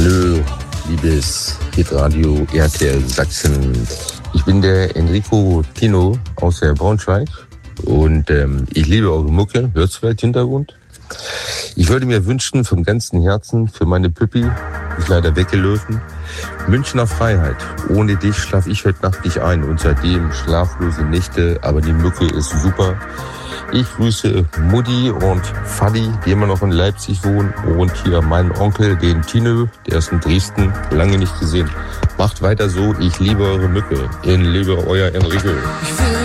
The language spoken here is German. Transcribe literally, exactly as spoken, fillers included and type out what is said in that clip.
Hallo, liebes Hitradio R T L Sachsen. Ich bin der Enrico Tino aus der Braunschweig und ähm, ich liebe eure Mucke. Hörst du vielleicht Hintergrund? Ich würde mir wünschen vom ganzen Herzen für meine Püppi, die ist leider weggelaufen, Münchner Freiheit. Ohne dich schlaf ich heute Nacht nicht ein und seitdem schlaflose Nächte, aber die Mucke ist super. Ich grüße Mutti und Fadi, die immer noch in Leipzig wohnen, und hier meinen Onkel, den Tino, der ist in Dresden, lange nicht gesehen. Macht weiter so, ich liebe eure Mucke. Ich liebe euer Enrico.